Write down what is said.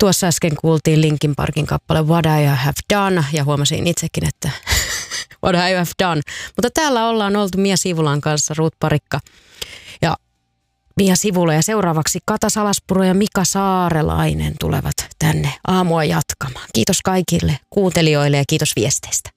Tuossa äsken kuultiin Linkin Parkin kappale What I Have Done ja huomasin itsekin, että What I Have Done. Mutta täällä ollaan oltu Mia Sivulan kanssa, Ruut Parikka ja Mia Sivula ja seuraavaksi Kata Salaspuro ja Mika Saarelainen tulevat tänne aamua jatkamaan. Kiitos kaikille kuuntelijoille ja kiitos viesteistä.